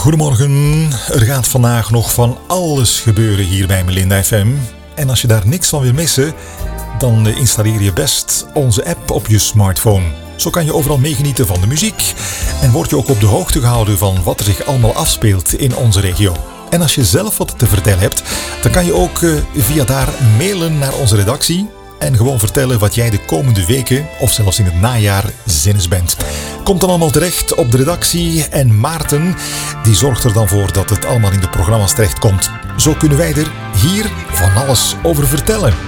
Goedemorgen, er gaat vandaag nog van alles gebeuren hier bij Melinda FM. En als je daar niks van wil missen, dan installeer je best onze app op je smartphone. Zo kan je overal meegenieten van de muziek en word je ook op de hoogte gehouden van wat er zich allemaal afspeelt in onze regio. En als je zelf wat te vertellen hebt, dan kan je ook via daar mailen naar onze redactie en gewoon vertellen wat jij de komende weken of zelfs in het najaar zinnig bent. Komt dan allemaal terecht op de redactie en Maarten die zorgt er dan voor dat het allemaal in de programma's terechtkomt. Zo kunnen wij er hier van alles over vertellen.